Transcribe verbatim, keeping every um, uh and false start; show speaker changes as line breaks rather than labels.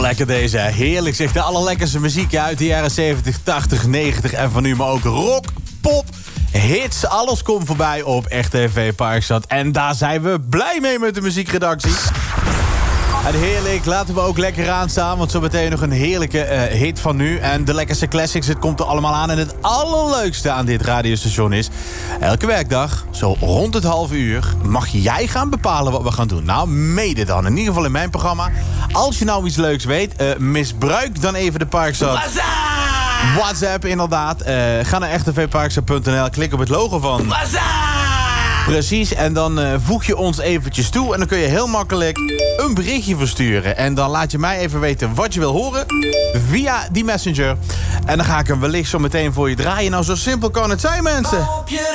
lekker deze. Heerlijk zeg. De allerlekkerste muziek uit de jaren zeventig, tachtig, negentig en van nu. Maar ook rock, pop, hits. Alles komt voorbij op R T V Parkstad. En daar zijn we blij mee met de muziekredactie. En heerlijk, laten we ook lekker aanstaan. Want zo meteen nog een heerlijke uh, hit van nu. En de lekkerste classics, het komt er allemaal aan. En het allerleukste aan dit radiostation is... elke werkdag, zo rond het half uur... mag jij gaan bepalen wat we gaan doen. Nou, mede dan. In ieder geval in mijn programma. Als je nou iets leuks weet, uh, misbruik dan even de Parkstad. WhatsApp! WhatsApp, inderdaad. Uh, ga naar r t v parkstad punt n l, klik op het logo van... WhatsApp! Precies, en dan uh, voeg je ons eventjes toe... en dan kun je heel makkelijk een berichtje versturen. En dan laat je mij even weten wat je wil horen... via die messenger. En dan ga ik hem wellicht zo meteen voor je draaien. Nou, zo simpel kan het zijn, mensen.